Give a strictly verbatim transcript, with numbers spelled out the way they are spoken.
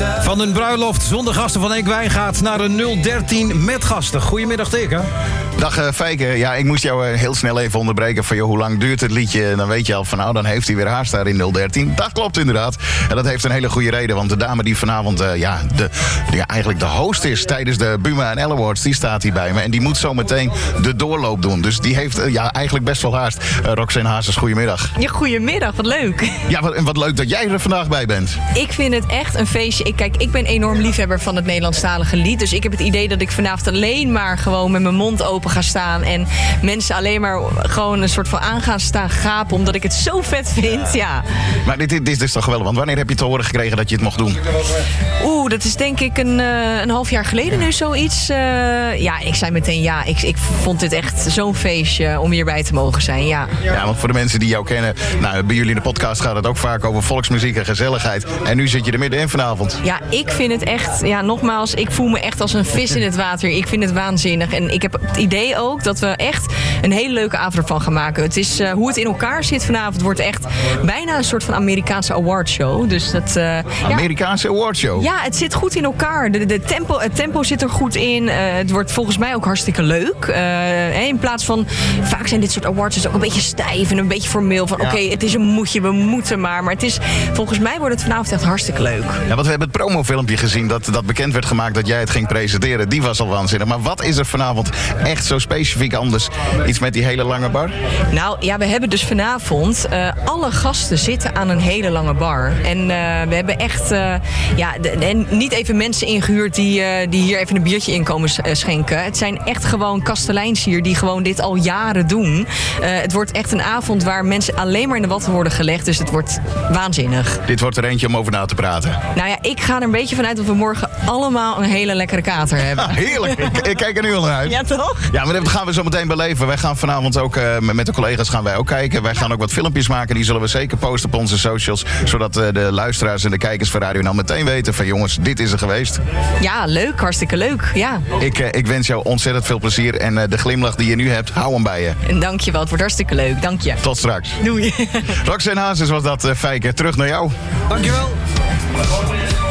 Van een bruiloft zonder gasten van Eekwijn gaat naar een nul dertien met gasten. Goedemiddag, Teke. Dag uh, Fijke. Ja, ik moest jou uh, heel snel even onderbreken van joh, hoe lang duurt het liedje? En dan weet je al van nou, dan heeft hij weer haast daar in nul dertien. Dat klopt inderdaad. En dat heeft een hele goede reden, want de dame die vanavond uh, ja, de, de, ja, eigenlijk de host is tijdens de Buma en Elle Awards, die staat hier bij me. En die moet zo meteen de doorloop doen. Dus die heeft uh, ja, eigenlijk best wel haast. Uh, Roxanne Hazes, goedemiddag. Ja, goedemiddag, wat leuk. Ja, wat, wat leuk dat jij er vandaag bij bent. Ik vind het echt een feestje. Ik, kijk, ik ben enorm liefhebber van het Nederlandstalige lied. Dus ik heb het idee dat ik vanavond alleen maar gewoon met mijn mond open ga staan. En mensen alleen maar gewoon een soort van aan gaan staan gapen. Omdat ik het zo vet vind, ja. Maar dit, dit, dit is toch geweldig. Want wanneer heb je te horen gekregen dat je het mocht doen? Oeh, dat is denk ik een, uh, een half jaar geleden nu zoiets. Uh, ja, ik zei meteen ja. Ik, ik vond dit echt zo'n feestje om hierbij te mogen zijn, ja. Ja, want voor de mensen die jou kennen. Nou, bij jullie in de podcast gaat het ook vaak over volksmuziek en gezelligheid. En nu zit je er middenin vanavond. Ja, ik vind het echt, ja, nogmaals, ik voel me echt als een vis in het water. Ik vind het waanzinnig. En ik heb het idee ook dat we echt een hele leuke avond ervan gaan maken. Het is, uh, hoe het in elkaar zit vanavond wordt echt bijna een soort van Amerikaanse awardshow. Dus dat, uh, Amerikaanse ja, awardshow? Ja, het zit goed in elkaar. De, de tempo, het tempo zit er goed in. Uh, het wordt volgens mij ook hartstikke leuk. Uh, in plaats van, vaak zijn dit soort awards dus ook een beetje stijf en een beetje formeel. Van ja. Oké, okay, het is een moetje, we moeten maar. Maar het is, volgens mij wordt het vanavond echt hartstikke leuk. Ja, want we hebben het promofilmpje gezien dat, dat bekend werd gemaakt dat jij het ging presenteren. Die was al waanzinnig. Maar wat is er vanavond echt zo specifiek anders? Iets met die hele lange bar? Nou ja, we hebben dus vanavond uh, alle gasten zitten aan een hele lange bar. En uh, we hebben echt uh, ja, de, en niet even mensen ingehuurd die, uh, die hier even een biertje in komen schenken. Het zijn echt gewoon kasteleins hier die gewoon dit al jaren doen. Uh, het wordt echt een avond waar mensen alleen maar in de watten worden gelegd. Dus het wordt waanzinnig. Dit wordt er eentje om over na te praten. Nou ja, ik ga er een beetje vanuit dat we morgen allemaal een hele lekkere kater hebben. Ja, heerlijk. ik, ik kijk er nu al naar uit. Ja, toch? Ja, maar dat gaan we zo meteen beleven. Wij gaan vanavond ook uh, met de collega's gaan wij ook kijken. Wij gaan ook wat filmpjes maken. Die zullen we zeker posten op onze socials. Zodat uh, de luisteraars en de kijkers van Radio nou meteen weten van jongens, dit is er geweest. Ja, leuk. Hartstikke leuk. Ja. Ik, uh, ik wens jou ontzettend veel plezier. En uh, de glimlach die je nu hebt, hou hem bij je. En dank je wel. Het wordt hartstikke leuk. Dank je. Tot straks. Doei. Roxanne Hazes was dat, uh, Fijke. Terug naar jou. Dankjewel.